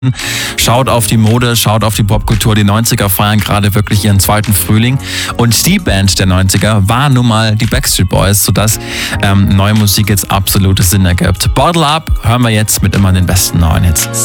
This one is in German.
Schaut auf die Mode, schaut auf die Popkultur. Die 90er feiern gerade wirklich ihren zweiten Frühling. Und die Band der 90er war nun mal die Backstreet Boys, sodass neue Musik jetzt absolutes Sinn ergibt. Bottle Up hören wir jetzt mit immer den besten neuen Hits.